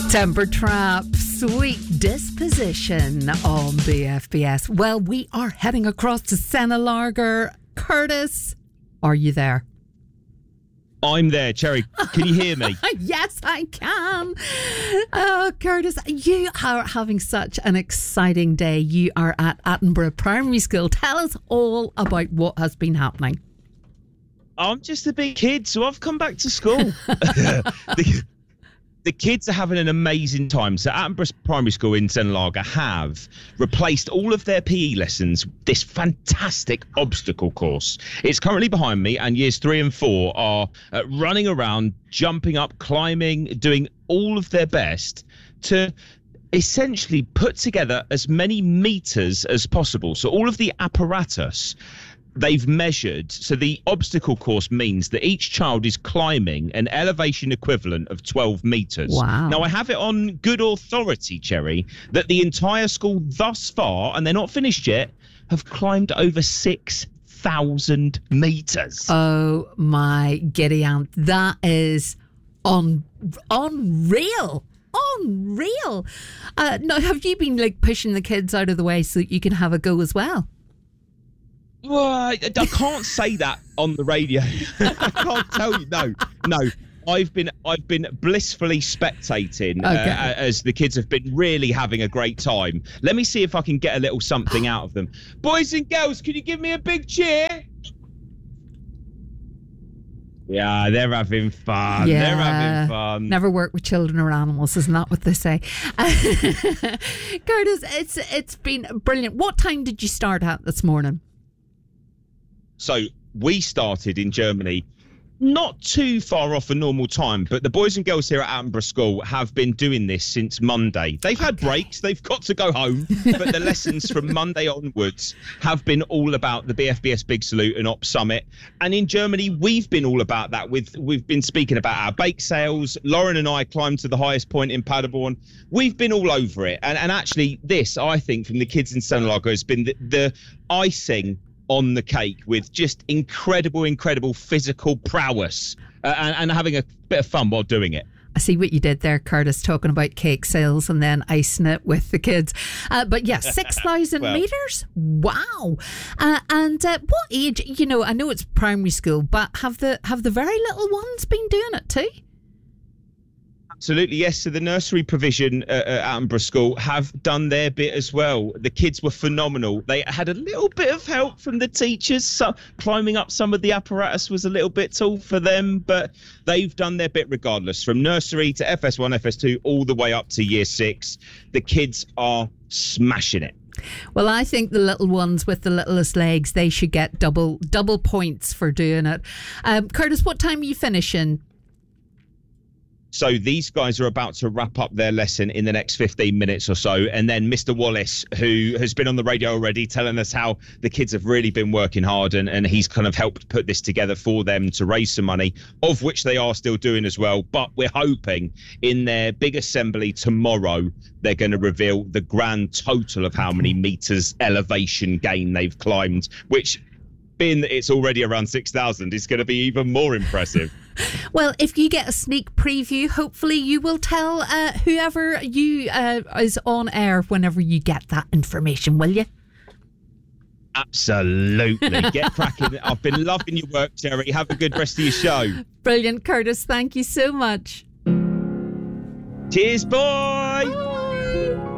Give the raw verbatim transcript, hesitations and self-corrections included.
Temper Trap, Sweet Disposition on B F B S. Well, we are heading across to Senna Curtis, are you there? I'm there, Cherry. Can you hear me? Yes, I can. Oh, Curtis, you are having such an exciting day. You are at Attenborough Primary School. Tell us all about what has been happening. I'm just a big kid, so I've come back to school. the, the kids are having an amazing time. So Attenborough Primary School in Senlaga have replaced all of their P E lessons with this fantastic obstacle course. It's currently behind me, and years three and four are uh, running around, jumping up, climbing, doing all of their best to essentially put together as many meters as possible. So all of the apparatus they've measured. So the obstacle course means that each child is climbing an elevation equivalent of twelve meters. Wow. Now, I have it on good authority, Cherry, that the entire school thus far, and they're not finished yet, have climbed over six thousand meters. Oh, my giddy aunt. That is un- unreal. Unreal. Uh, now, have you been like pushing the kids out of the way so that you can have a go as well? Well, I, I can't say that on the radio. I can't tell you. No, no. I've been I've been blissfully spectating okay. uh, as the kids have been really having a great time. Let me see if I can get a little something out of them. Boys and girls, can you give me a big cheer? Yeah, they're having fun. Yeah. They're having fun. Never work with children or animals, isn't that what they say? Curtis, it's it's been brilliant. What time did you start at this morning? So we started in Germany not too far off a normal time, but the boys and girls here at Attenborough School have been doing this since Monday. They've had okay. breaks, they've got to go home, but the lessons from Monday onwards have been all about the B F B S Big Salute and Op Summit. And in Germany, we've been all about that. With We've been speaking about our bake sales. Lauren and I climbed to the highest point in Paderborn. We've been all over it. And, and actually, this, I think, from the kids in Senlaga has been the, the icing on the cake, with just incredible, incredible physical prowess uh, and, and having a bit of fun while doing it. I see what you did there, Curtis, talking about cake sales and then icing it with the kids. Uh, but yeah, six thousand well, metres? Wow. Uh, and uh, what age, you know, I know it's primary school, but have the have the very little ones been doing it too? Absolutely, yes. So the nursery provision uh, at Attenborough School have done their bit as well. The kids were phenomenal. They had a little bit of help from the teachers. So climbing up some of the apparatus was a little bit tall for them, but they've done their bit regardless. From nursery to F S one, F S two, all the way up to year six. The kids are smashing it. Well, I think the little ones with the littlest legs, they should get double double points for doing it. Um, Curtis, what time are you finishing? So these guys are about to wrap up their lesson in the next fifteen minutes or so. And then Mister Wallace, who has been on the radio already, telling us how the kids have really been working hard, and, and he's kind of helped put this together for them to raise some money, of which they are still doing as well. But we're hoping in their big assembly tomorrow, they're going to reveal the grand total of how many meters elevation gain they've climbed, which, being that it's already around six thousand, is going to be even more impressive. Well, if you get a sneak preview, hopefully you will tell uh, whoever you uh, is on air whenever you get that information, will you? Absolutely. Get cracking. I've been loving your work, Jerry. Have a good rest of your show. Brilliant, Curtis. Thank you so much. Cheers, boy.